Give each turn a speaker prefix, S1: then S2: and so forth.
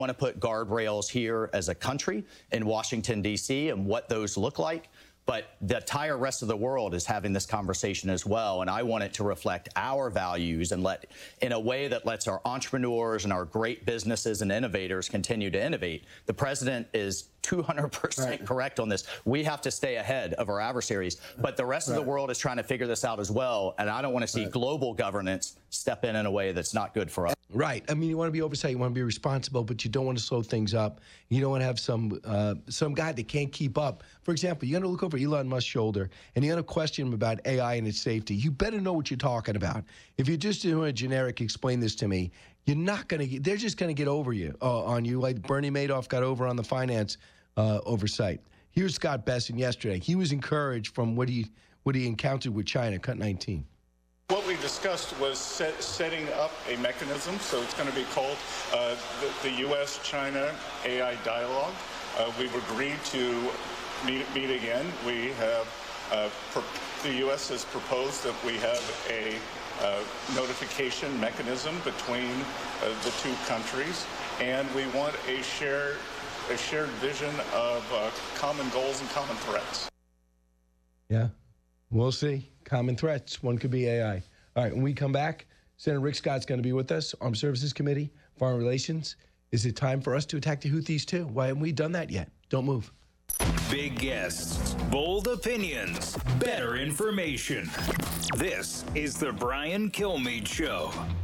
S1: want to put guardrails here as a country in Washington, D.C., and what those look like. But the entire rest of the world is having this conversation as well. And I want it to reflect our values and in a way that lets our entrepreneurs and our great businesses and innovators continue to innovate. The president is 200% correct on this. We have to stay ahead of our adversaries. But the rest of the world is trying to figure this out as well. And I don't want to see global governance step in a way that's not good for us.
S2: Right. I mean, you want to be oversight, you want to be responsible, but you don't want to slow things up. You don't want to have some guy that can't keep up. For example, you're going to look over Elon Musk's shoulder and you're going to question him about AI and its safety. You better know what you're talking about. If you're just doing a generic, explain this to me, you're not going to they're just going to get over you on you like Bernie Madoff got over on the finance oversight. Here's Scott Bessent yesterday. He was encouraged from what he encountered with China, Cut 19.
S3: What we discussed was setting up a mechanism, so it's going to be called the U.S.-China AI Dialogue. We've agreed to meet again. We have the U.S. has proposed that we have a notification mechanism between the two countries, and we want a shared vision of common goals and common threats.
S2: Yeah, we'll see. Common threats. One could be AI. All right, when we come back, Senator Rick Scott's going to be with us, Armed Services Committee, Foreign Relations. Is it time for us to attack the Houthis too? Why haven't we done that yet? Don't move.
S4: Big guests, bold opinions, better information. This is the Brian Kilmeade Show.